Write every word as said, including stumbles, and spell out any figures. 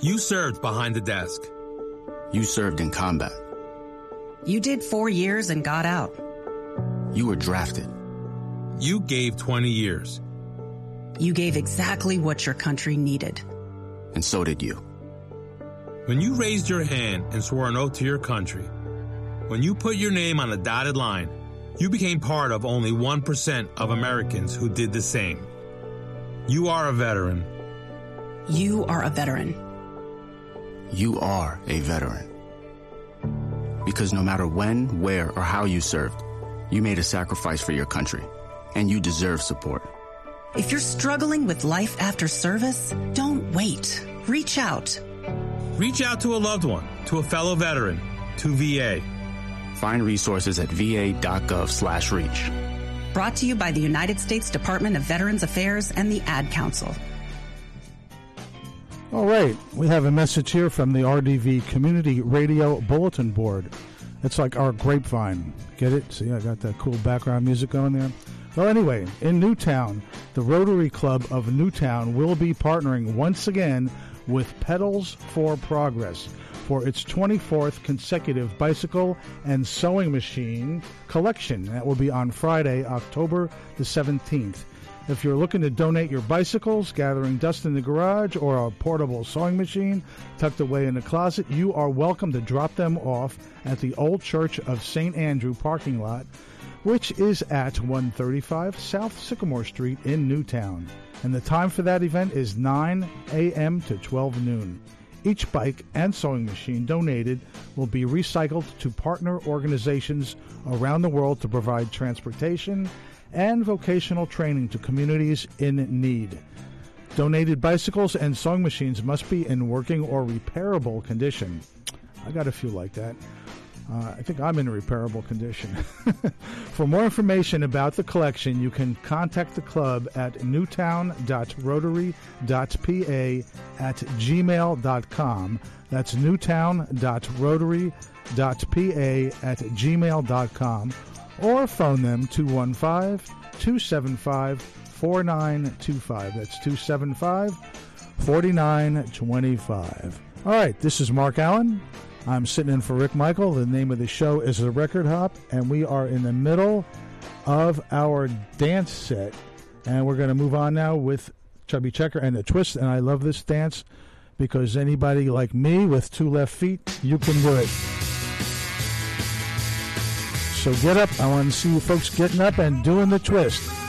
You served behind the desk. You served in combat. You did four years and got out. You were drafted. You gave twenty years. You gave exactly what your country needed. And so did you. When you raised your hand and swore an oath to your country, when you put your name on a dotted line, you became part of only one percent of Americans who did the same. You are a veteran. You are a veteran. You are a veteran. Because no matter when, where, or how you served, you made a sacrifice for your country, and you deserve support. If you're struggling with life after service, don't wait. Reach out. Reach out to a loved one, to a fellow veteran, to V A. Find resources at va.gov slash reach. Brought to you by the United States Department of Veterans Affairs and the Ad Council. All right, we have a message here from the R D V Community Radio Bulletin Board. It's like our grapevine. Get it? See, I got that cool background music going there. Well, anyway, in Newtown, the Rotary Club of Newtown will be partnering once again with Pedals for Progress for its twenty-fourth consecutive bicycle and sewing machine collection. That will be on Friday, October the seventeenth. If you're looking to donate your bicycles, gathering dust in the garage, or a portable sewing machine tucked away in the closet, you are welcome to drop them off at the Old Church of Saint Andrew parking lot, which is at one thirty-five South Sycamore Street in Newtown. And the time for that event is nine a.m. to twelve noon. Each bike and sewing machine donated will be recycled to partner organizations around the world to provide transportation and vocational training to communities in need. Donated bicycles and sewing machines must be in working or repairable condition. I got a few like that. Uh, I think I'm in a repairable condition. For more information about the collection, you can contact the club at newtown dot rotary dot p a at gmail dot com. That's newtown dot rotary dot p a at gmail dot com. Or phone them two one five, two seven five, four nine two five. That's two seven five, four nine two five. All right, this is Mark Allen. I'm sitting in for Rick Michael. The name of the show is The Record Hop, and we are in the middle of our dance set. And we're going to move on now with Chubby Checker and the Twist. And I love this dance because anybody like me with two left feet, you can do it. So get up. I want to see you folks getting up and doing the twist.